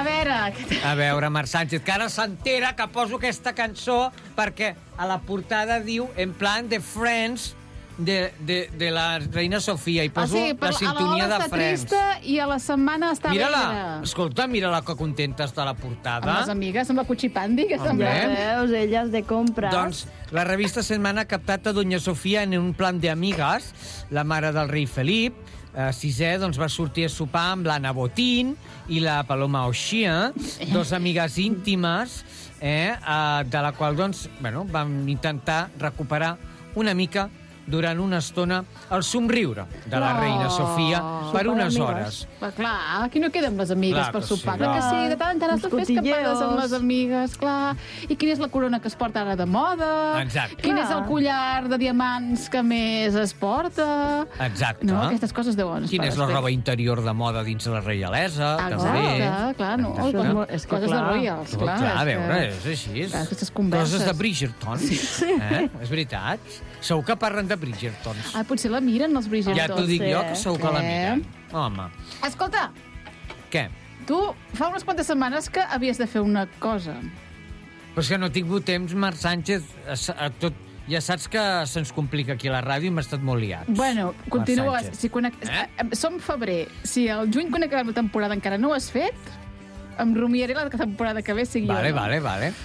A veure, Marc Sánchez, que ara s'entera que poso aquesta cançó perquè a la portada diu, en plan de Friends, de la reina Sofia, i poso la sintonia de Friends. Trista i a la setmana està Mira-la, alegre. escolta, mira-la que contenta està la portada. Amb les amigues, amb la Cuchipandi, que Hombre. sembla. Ja veus, elles de compres. Doncs la revista Setmana ha captat a Doña Sofia en un plan de amigas. La mare del rei Felip VI doncs, va sortir a sopar amb l'Anna Botín i la Paloma Oxia, dos amigues íntimes, de la qual doncs, bueno, vam intentar recuperar una mica durant una estona el somriure de la reina Sofia per unes hores. Però clar, aquí no queden les amigues Clar per que sopar. sí. Clar que sí, de tant en tant has de fer Cotilleos. escapades amb les amigues, clar. I quina és la corona que es porta ara de moda? Exacte. Quin és el Clar. collar de diamants que més es porta? Exacte. No, aquestes coses deuen Quina és la roba interior de moda dins de la reialesa, també. Exacte, clar, no. Exacte. És que Coses de clar. royals, clar. Clar, a és veure, que- és així. Clar, aquestes converses. Coses de Bridgerton. És veritat. Segur que parlen de Bridgertons. Ah, potser la miren, els Bridgerton. Ja t'ho dic jo, que segur que la miren. Home, Escolta, què? tu fa unes quantes setmanes que havies de fer una cosa. Però és que no he tingut temps, Marc Sánchez, tot... Ja saps que se'ns complica aquí a la ràdio i hem estat molt liats. Bueno, continua. Marc Sánchez. Si som febrer. Si el juny, quan acabem la temporada, encara no ho has fet, em rumiaré la temporada que ve sigui Vale, jo. vale.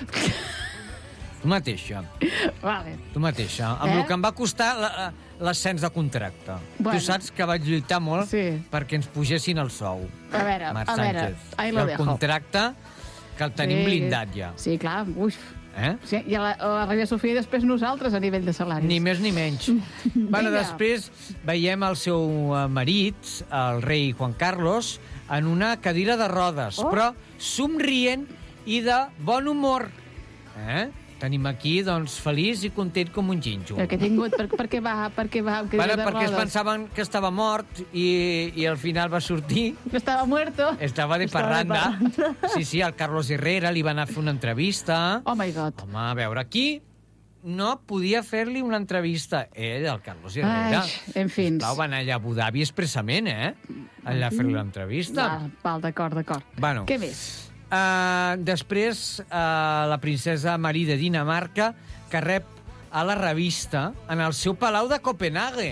Tu mateixa. Vale. Tu mateixa. Amb el que em va costar l'ascens de contracte. Bueno. Tu saps que vaig lluitar molt Sí. perquè ens pugessin el sou. A veure, Marc a veure, Sánchez. ahí lo el dejo. contracte que el tenim blindat ja. Sí, clar, uf. Eh? Sí, i a la reina Sofia i després nosaltres a nivell de salaris. Ni més ni menys. Bueno, Vinga. després veiem el seu marit, el rei Juan Carlos, en una cadira de rodes, però somrient i de bon humor. Tenim aquí, doncs, feliç i content com un ginjo. El que he tingut, per què va amb cadira de Perquè es rodes? pensaven que estava mort i al final va sortir. Que estava muerto. Estava de parranda. Sí, al Carlos Herrera li va anar a fer una entrevista. Oh my God. Home, a veure, aquí no podia fer-li una entrevista. Ell, el Carlos Herrera. Ai, en fi. Sisplau, va anar allà a Abu Dhabi expressament, allà a fer-li l'entrevista. Val, d'acord. Bueno. Què més? Després, la princesa Marie de Dinamarca, que rep a la revista en el seu palau de Copenhague.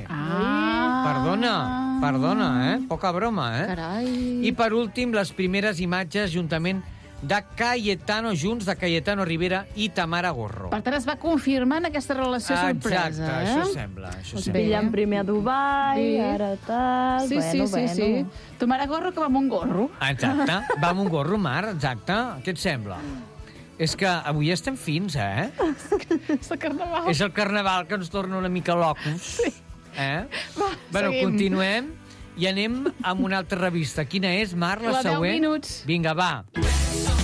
Perdona, poca broma, Carai. I per últim, les primeres imatges juntament de Cayetano junts, de Cayetano Rivera i Tamara Gorro. Per tant, es va confirmant aquesta relació sorpresa, Exacte, això sembla. Els pillen primer a Dubai, Sí. ara tal... Sí. Tamara Gorro que va amb un gorro. Exacte, va amb un gorro, Mar, exacte. Què et sembla? És que avui estem fins, És el carnaval. És el carnaval que ens torna una mica locos. Sí. Bueno, seguim. continuem i anem amb una altra revista. Quina és, Mar, la La 10 següent? minuts. Vinga, va.